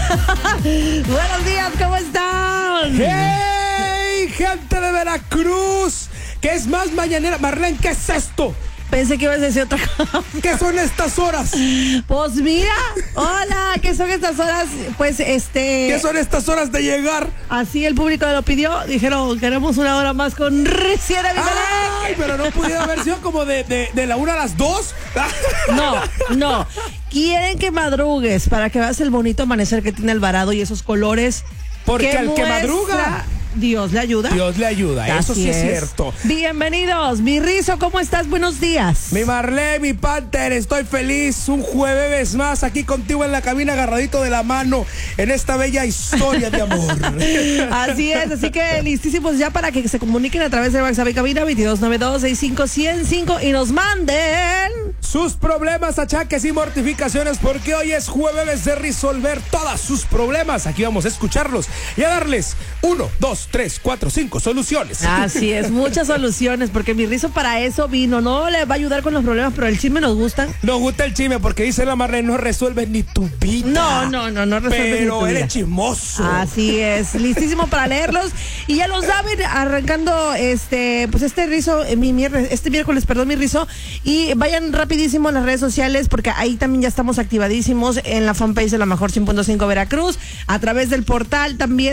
Buenos días, ¿cómo están? ¡Hey, gente de Veracruz! ¿Qué es más mañanera? Marlene, ¿qué es esto? Pensé que ibas a decir otra cosa. ¿Qué son estas horas? Pues mira, hola, ¿qué son estas horas? Pues ¿Qué son estas horas de llegar? así el público lo pidió. Dijeron, queremos una hora más con Recién Avisados. ¡Ay! Pero no pudiera haber sido como de la 1 a las 2. No. Quieren que madrugues para que veas el bonito amanecer que tiene Alvarado y esos colores. Porque al que madruga, Dios le ayuda. Dios le ayuda. Eso Así sí es cierto. Bienvenidos, mi Rizo, ¿cómo estás? Buenos días. Mi Marlene, mi Panther, estoy feliz. Un jueves más aquí contigo en la cabina, agarradito de la mano en esta bella historia de amor. Así es, así que listísimos ya para que se comuniquen a través de WhatsApp y cabina 2292-65-105 y nos manden sus problemas, achaques y mortificaciones, porque hoy es jueves de resolver todos sus problemas. Aquí vamos a escucharlos y a darles 1, 2, 3, 4, 5 soluciones. Así es, muchas soluciones, porque mi Rizo para eso vino. No le va a ayudar con los problemas, pero el chisme nos gusta. Nos gusta el chisme porque dice la Marlene, no resuelve ni tu vida. No resuelve pero ni tu vida. eres chismoso. Así es, listísimo para leerlos. Y ya lo saben, arrancando este Rizo, este miércoles, mi Rizo. Y vayan rapidísimo a las redes sociales, porque ahí también ya estamos activadísimos en la fanpage de La Mejor 100.5 Veracruz, a través del portal también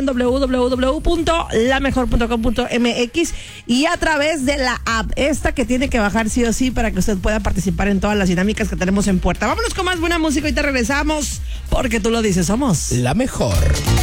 www.lamejor.com.mx y a través de la app, esta que tiene que bajar sí o sí para que usted pueda participar en todas las dinámicas que tenemos en puerta. Vámonos con más buena música y te regresamos, porque tú lo dices, somos La Mejor.